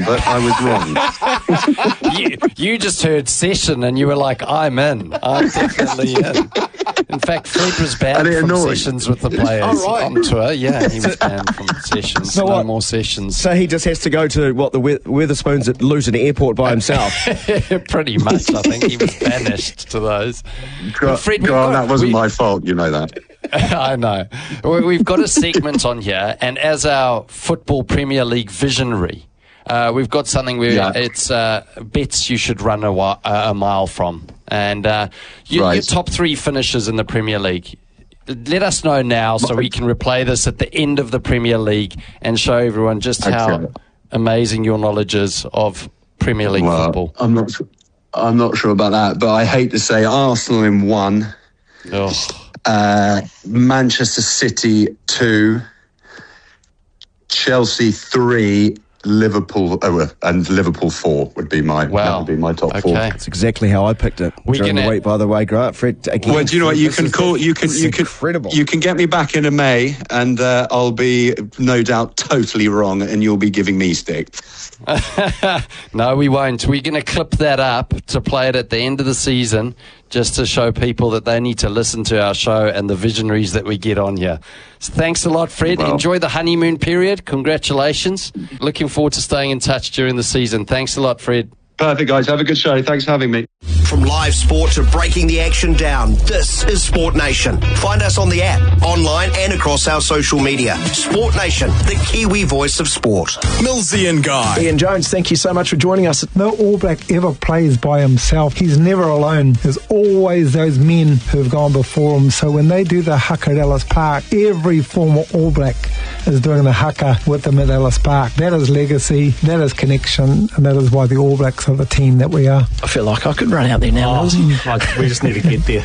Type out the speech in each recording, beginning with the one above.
but I was wrong. You just heard session and you were like, I'm in. I'm definitely in. In fact, Fred was banned from sessions with the players on tour. Yeah, he was banned from sessions. So no more sessions. So he just has to go to, the Wetherspoons at Luton Airport by himself? Pretty much, I think. He was banished to those. Fred, that wasn't my fault, you know that. I know. We've got a segment on here, and as our Football Premier League visionary, we've got something where it's bets you should run a mile from. And your top 3 finishes in the Premier League. Let us know now so we can replay this at the end of the Premier League and show everyone just how amazing your knowledge is of Premier League football. I'm not sure about that, but I hate to say Arsenal in 1. Manchester City 2, Chelsea 3, Liverpool and Liverpool 4 would be my top 4. That's exactly how I picked it during the week, by the way, Grant. Fred, again, well, do you know what you can call? You can get me back in May, and I'll be no doubt totally wrong, and you'll be giving me stick. No, we won't. We're going to clip that up to play it at the end of the season, just to show people that they need to listen to our show and the visionaries that we get on here. So thanks a lot, Fred. Enjoy the honeymoon period. Congratulations. Looking forward to staying in touch during the season. Thanks a lot, Fred. Perfect, guys. Have a good show. Thanks for having me. From live sport to breaking the action down, this is Sport Nation. Find us on the app, online and across our social media. Sport Nation, the Kiwi voice of sport. Millsy and Guy. Ian Jones, thank you so much for joining us. No All Black ever plays by himself. He's never alone. There's always those men who've gone before him. So when they do the haka at Ellis Park, every former All Black is doing the haka with them at Ellis Park. That is legacy, that is connection, and that is why the All Blacks are the team that we are. I feel like I could run out there now. We just need to get there.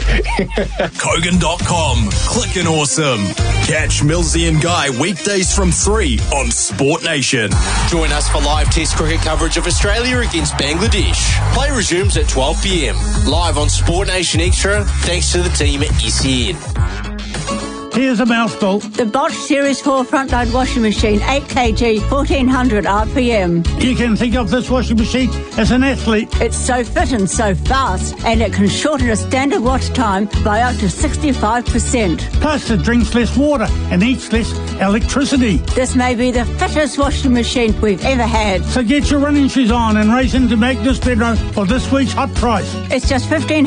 Kogan.com. Clickin' awesome. Catch Millsy and Guy weekdays from 3 on Sport Nation. Join us for live Test cricket coverage of Australia against Bangladesh. Play resumes at 12 p.m. Live on Sport Nation Extra, thanks to the team at SEN. Here's a mouthful. The Bosch Series 4 front-load washing machine, 8 kg, 1400 RPM. You can think of this washing machine as an athlete. It's so fit and so fast, and it can shorten a standard wash time by up to 65%. Plus, it drinks less water and eats less electricity. This may be the fittest washing machine we've ever had. So get your running shoes on and race into Magnus Benro for this week's hot price. It's just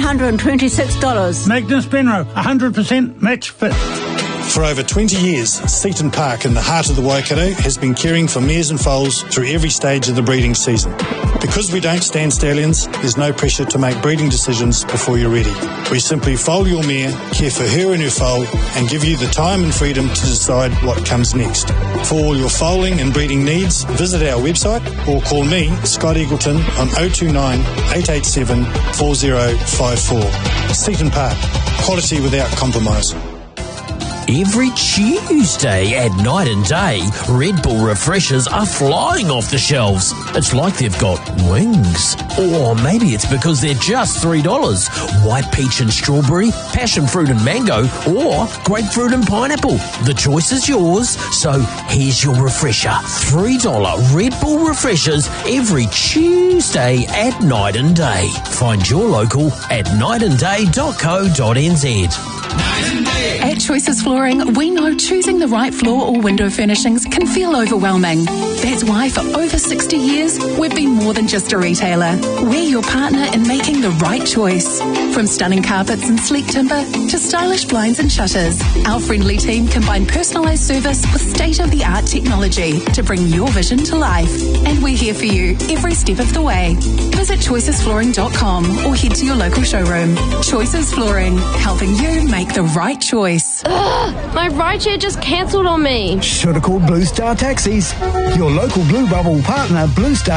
$1,526. Magnus Benro, 100% match fit. For over 20 years, Seaton Park in the heart of the Waikato has been caring for mares and foals through every stage of the breeding season. Because we don't stand stallions, there's no pressure to make breeding decisions before you're ready. We simply foal your mare, care for her and her foal, and give you the time and freedom to decide what comes next. For all your foaling and breeding needs, visit our website or call me, Scott Eagleton, on 029 887 4054. Seaton Park, quality without compromise. Every Tuesday at Night and Day, Red Bull refreshers are flying off the shelves. It's like they've got wings. Or maybe it's because they're just $3. White peach and strawberry, passion fruit and mango, or grapefruit and pineapple. The choice is yours, so here's your refresher. $3 Red Bull refreshers every Tuesday at Night and Day. Find your local at nightandday.co.nz. At Choices Flooring, we know choosing the right floor or window furnishings can feel overwhelming. That's why for over 60 years, we've been more than just a retailer. We're your partner in making the right choice. From stunning carpets and sleek timber to stylish blinds and shutters, our friendly team combine personalised service with state-of-the-art technology to bring your vision to life. And we're here for you every step of the way. Visit choicesflooring.com or head to your local showroom. Choices Flooring, helping you make the right choice. Ugh, my rideshare just cancelled on me. Should have called Blue Star Taxis. Your local Blue Bubble partner, Blue Star